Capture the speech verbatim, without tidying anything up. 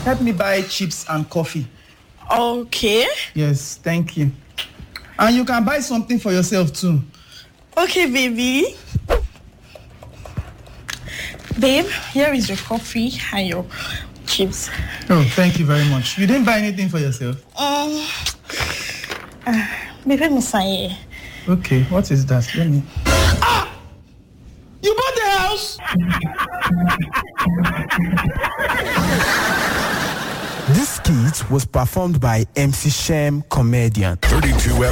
help me buy chips and coffee. Okay. Yes, thank you. And you can buy something for yourself too. Okay, baby. Babe, here is your coffee and your chips. Oh, thank you very much. You didn't buy anything for yourself? Um, uh, baby, Messiah. Okay, what is that? Let me... Ah! You bought the house? This skit was performed by M C Shem Comedian. thirty-two